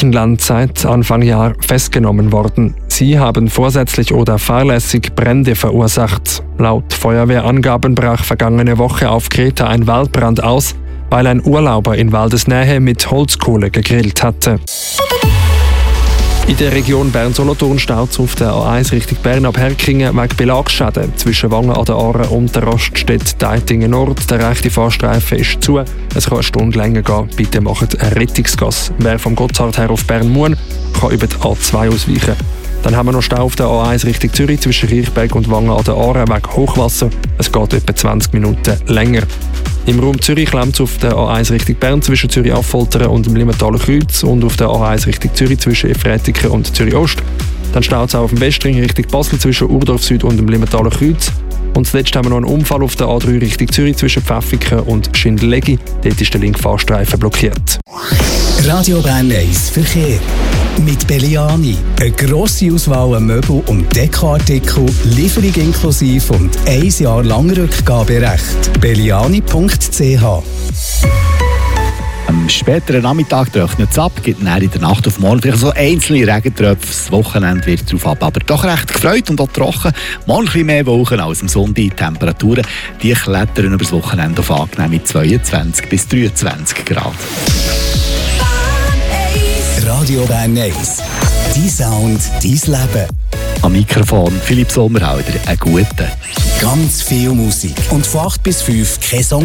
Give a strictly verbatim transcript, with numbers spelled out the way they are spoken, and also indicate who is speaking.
Speaker 1: Griechenland seit Anfang Jahr festgenommen worden. Sie haben vorsätzlich oder fahrlässig Brände verursacht. Laut Feuerwehrangaben brach vergangene Woche auf Kreta ein Waldbrand aus, weil ein Urlauber in Waldesnähe mit Holzkohle gegrillt hatte. In der Region Bern-Solothurn staut es auf der A eins Richtung Bern ab Herkingen wegen Belagsschäden. Zwischen Wangen an der Aare und der Raststätte Deitingen Nord. Der rechte Fahrstreifen ist zu. Es kann eine Stunde länger gehen. Bitte macht ein Rettungsgas. Wer vom Gotthard her auf Bern-Muhn kann über die A zwei ausweichen. Dann haben wir noch Stau auf der A eins Richtung Zürich zwischen Riechberg und Wangen an der Aare wegen Hochwasser. Es geht etwa zwanzig Minuten länger. Im Raum Zürich klemmt es auf der A eins Richtung Bern zwischen Zürich-Affoltern und dem Limmentaler Kreuz und auf der A eins Richtung Zürich zwischen Efretiken und Zürich-Ost. Dann staut es auch auf dem Westring Richtung Basel zwischen Urdorf Süd und dem Limmentaler Kreuz. Und zuletzt haben wir noch einen Unfall auf der A drei Richtung Zürich zwischen Pfäffiken und Schindlegi. Dort ist der linke Fahrstreifen blockiert.
Speaker 2: Radio Bern eins Verkehr. Mit Belliani. Eine grosse Auswahl an Möbel- und Dekoartikel, Lieferung inklusive und ein Jahr lang Rückgaberecht. belliani punkt c h.
Speaker 3: Am späteren Nachmittag trocknet es ab, gibt dann in der Nacht auf morgen vielleicht so einzelne Regentröpfe. Das Wochenende wird darauf ab, aber doch recht gefreut und auch trocken. Mal ein bisschen mehr Wolken als am Sonntag. Die Temperaturen die klettern über das Wochenende auf angenehm mit zweiundzwanzig bis dreiundzwanzig Grad.
Speaker 2: Radio Bern eins. Dein Sound, dein Leben.
Speaker 3: Am Mikrofon Philipp Sommerhalder, einen guten.
Speaker 2: Ganz viel Musik. Und von acht bis fünf kein Song